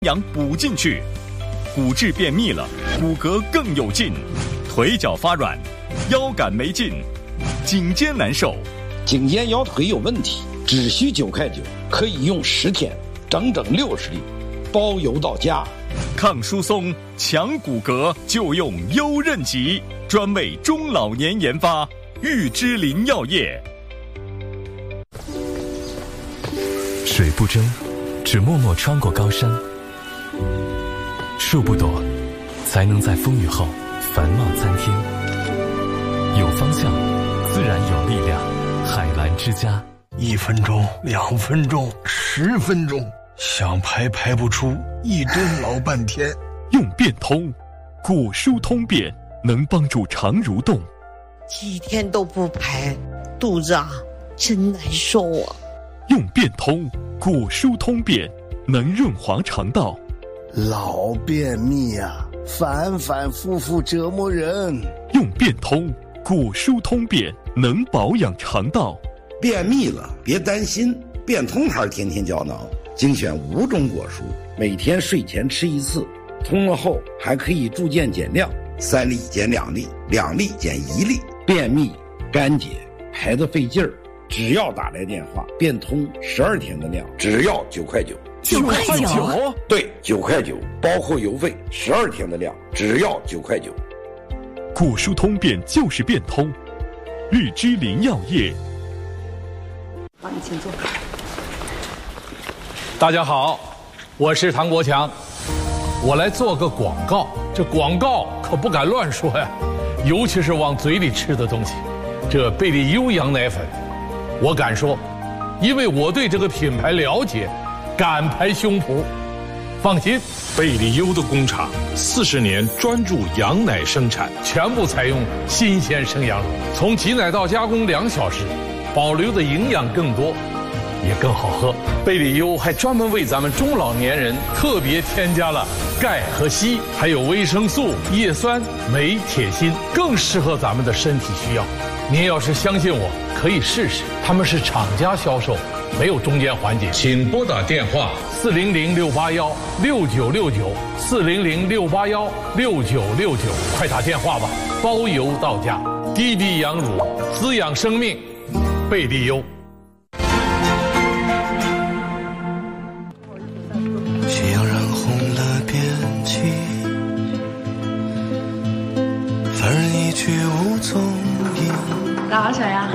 阳补进去，骨质便秘了，骨骼更有劲，腿脚发软，腰杆没劲，颈肩难受， 颈肩腰腿有问题，只需9块9，可以用10天，整整60粒，包邮到家。 抗疏松、强骨骼就用优韧极，专为中老年研发，玉芝林药业。 水不争，只默默穿过高山；树不躲，才能在风雨后繁茂参天。有方向，自然有力量。海澜之家 ，1分钟、2分钟、10分钟，想排不出，一蹲老半天。 用变通，骨疏通便，能帮助肠蠕动。 几天都不排，肚子真难受啊。 用变通，骨疏通便，能润滑肠道。 老便秘反复复折磨人。 用变通，骨疏通便，能保养肠道。 便秘了别担心，变通牌天天胶囊精选5种果蔬，每天睡前吃1次，通了后还可以逐渐减量，3粒减2粒，2粒减1粒。便秘、干结、排得费劲儿，只要打来电话，变通12天的量，只要9块9。 9块9？ 对，9块9，包括邮费，12天的量，只要9块9。 骨疏通便就是变通，玉芝林药业。 你请坐。 大家好，我是唐国强，我来做个广告。这广告可不敢乱说呀，尤其是往嘴里吃的东西。这贝利优羊奶粉，我敢说，因为我对这个品牌了解，敢拍胸脯。放心， 贝利优的工厂40年专注羊奶生产， 全部采用新鲜生羊乳，从挤奶到加工2小时，保留的营养更多，也更好喝。贝利优还专门为咱们中老年人特别添加了钙和硒，还有维生素、叶酸、镁、铁、锌，更适合咱们的身体需要。您要是相信我，可以试试，他们是厂家销售，没有中间环节。 请拨打电话 400-681-6969，400-681-6969，快打电话吧，包邮到家。滴滴羊乳，滋养生命，贝利优。 夕阳染红了边际，凡人一去无踪影。 干啥呀？